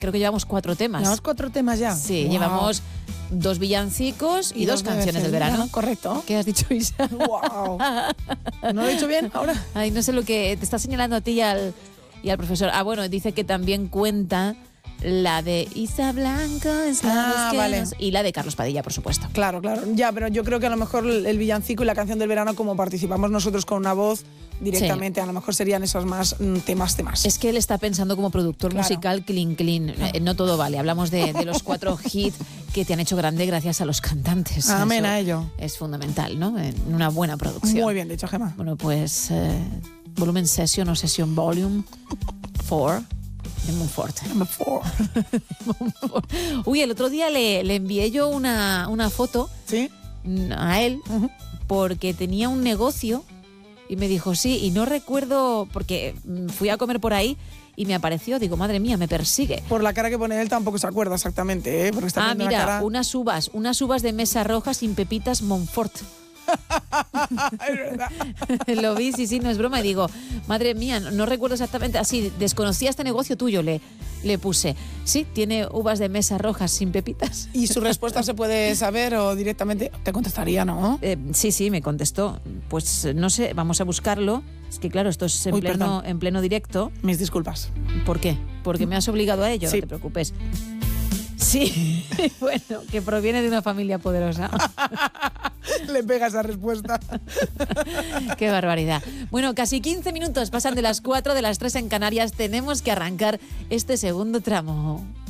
creo que llevamos 4 temas. ¿Llevamos 4 temas ya? Sí, Wow. llevamos 2 villancicos y 2 canciones del verano. Correcto. ¿Qué has dicho, Isa? Wow. ¿No lo he dicho bien ahora? Ay, no sé lo que te está señalando a ti y al profesor. Ah, bueno, dice que también cuenta la de Isa Blanco, vale. y la de Carlos Padilla, por supuesto. Claro. Ya, pero yo creo que a lo mejor el villancico y la canción del verano, como participamos nosotros con una voz directamente, a lo mejor serían esos más temas. Es que él está pensando como productor musical clean. No todo vale. Hablamos de los 4 hits que te han hecho grande gracias a los cantantes. Amén Eso a ello. Es fundamental, ¿no? En una buena producción. Muy bien dicho, Gemma. Bueno, pues volumen session o session volume 4 de Montfort. Number 4. Uy, el otro día le envié yo una foto ¿Sí? a él porque tenía un negocio y me dijo sí, y no recuerdo porque fui a comer por ahí y me apareció, digo, madre mía, me persigue. Por la cara que pone él tampoco se acuerda exactamente, ¿eh? Porque está poniendo Mira, una cara... unas uvas de mesa roja sin pepitas Montfort. Es verdad. Lo vi, sí, no es broma. Y digo, madre mía, no recuerdo exactamente. Así, desconocía este negocio tuyo, le puse. Sí, tiene uvas de mesa rojas sin pepitas. ¿Y su respuesta se puede saber o directamente te contestaría, no? Sí, me contestó. Pues no sé, vamos a buscarlo. Es que claro, esto es en pleno directo. Mis disculpas. ¿Por qué? Porque me has obligado a ello, Sí. no te preocupes. Sí, bueno, que proviene de una familia poderosa. Le pega esa respuesta. Qué barbaridad. Bueno, casi 15 minutos pasan de las 4, de las 3 en Canarias. Tenemos que arrancar este segundo tramo.